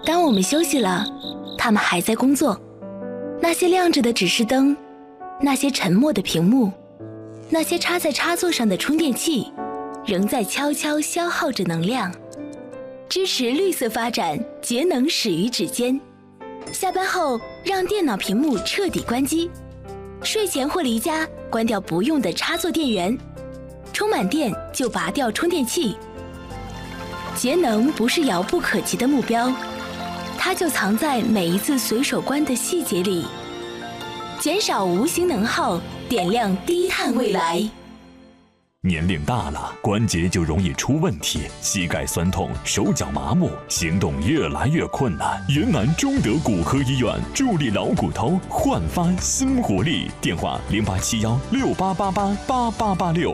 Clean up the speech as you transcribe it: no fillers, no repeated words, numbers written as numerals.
当我们休息了，他们还在工作。那些亮着的指示灯，那些沉默的屏幕，那些插在插座上的充电器，仍在悄悄消耗着能量。支持绿色发展，节能始于指尖。下班后，让电脑屏幕彻底关机。睡前或离家，关掉不用的插座电源。充满电就拔掉充电器。节能不是遥不可及的目标，它就藏在每一次随手关的细节里。减少无形能耗，点亮低碳未来。 年龄大了，关节就容易出问题，膝盖酸痛，手脚麻木，行动越来越困难。云南中德骨科医院助力老骨头焕发新活力，电话087168888886。